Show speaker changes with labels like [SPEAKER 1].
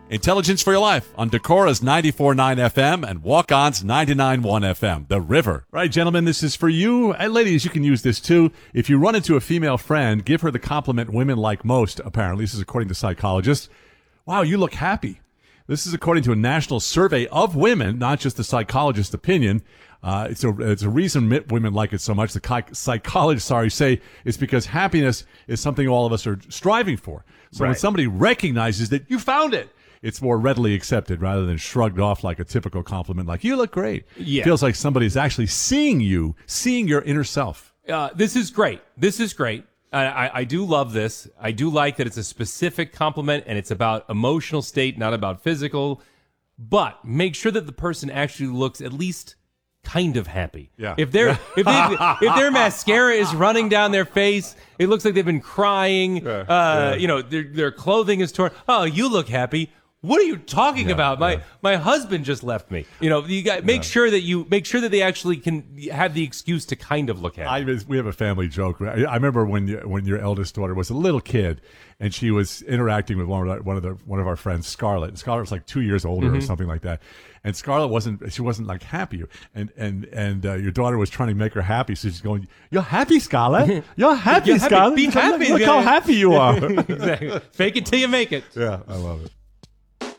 [SPEAKER 1] Intelligence for Your Life on Decora's 94.9 FM and Walk-On's 99.1 FM. The River.
[SPEAKER 2] Right, gentlemen, this is for you. And ladies, you can use this too. If you run into a female friend, give her the compliment women like most, apparently. This is according to psychologists. Wow, you look happy. This is according to a national survey of women, not just the psychologist's opinion. It's a reason women like it so much. The psychologists, say it's because happiness is something all of us are striving for. So when somebody recognizes that you found it, it's more readily accepted rather than shrugged off like a typical compliment like, you look great.
[SPEAKER 3] Yeah.
[SPEAKER 2] It feels like somebody's actually seeing you, seeing your inner self.
[SPEAKER 3] This is great. I do love this. I do like that it's a specific compliment and it's about emotional state, not about physical. But make sure that the person actually looks at least kind of happy.
[SPEAKER 2] Yeah.
[SPEAKER 3] If their mascara is running down their face, it looks like they've been crying. Their clothing is torn. Oh, you look happy. What are you talking about? My husband just left me. You got make sure that they actually can have the excuse to kind of look happy.
[SPEAKER 2] We have a family joke. I remember when your eldest daughter was a little kid, and she was interacting with one of our friends, Scarlett. And Scarlett was like 2 years older or something like that. And Scarlett wasn't like happy. And your daughter was trying to make her happy. So she's going, "You're happy, Scarlett. You're happy, Scarlett.
[SPEAKER 3] Be happy.
[SPEAKER 2] Look how happy you are."
[SPEAKER 3] Exactly. Fake it till you make it.
[SPEAKER 2] Yeah, I love it.